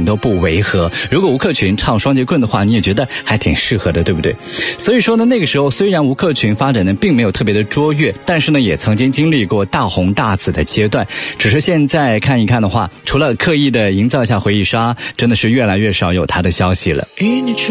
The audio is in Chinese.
都不违和。如果吴克群唱双截棍的话，你也觉得还挺适合的，对不对？所以说呢，那个时候虽然吴克群发展的并没有特别的卓越，但是呢也曾经经历过大红大紫的阶段。只是现在看一看的话，除了刻意的营造一下回忆杀，真的是越来越少有他的消息了。